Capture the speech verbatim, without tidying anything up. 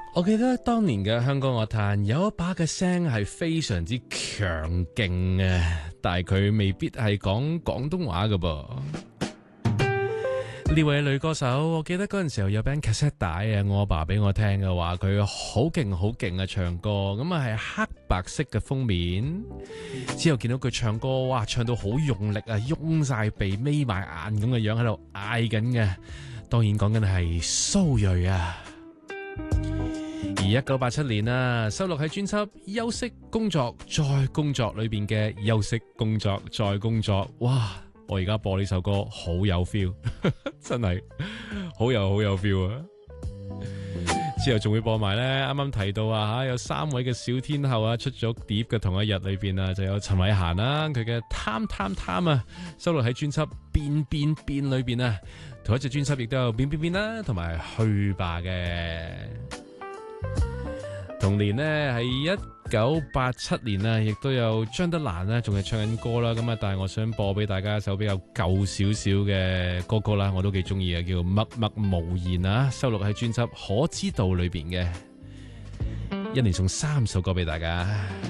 我記得當年嘅香港樂壇有一把嘅聲係非常之強勁嘅，但係佢未必係講廣東話㗎噃。呢位女歌手，我記得嗰陣時候有柄 cassette 帶啊，我阿爸俾我聽嘅話，佢好勁好勁啊唱歌，咁啊係黑白色嘅封面，之後見到佢唱歌，哇唱到好用力啊，擁晒鼻眯埋眼咁嘅樣喺度嗌緊嘅，當然講緊係蘇芮啊。而一九八七年啊，收錄喺專輯《休息工作再工作》裏邊嘅《休息工作再工作》，哇！我而家播呢首歌好有 feel， 真係好有好有 feel 啊！之後仲會播埋呢，啱啱提到啊吓，有三位嘅小天后啊出咗碟嘅同一日裏邊啊，就有陳慧嫻啦，佢嘅貪貪貪啊，收錄喺專輯《變變變》裏邊啊，同一隻專輯亦都有變變變啦，同埋去吧嘅。同年呢係一九八七年啊，亦都有張德蘭呢仲係唱緊歌啦。咁啊，但係我想播俾大家一首比較舊少少嘅歌曲啦，我都幾中意嘅，叫《默默無言》啊，收錄喺專輯《可知道》裏邊嘅。一年送三首歌俾大家。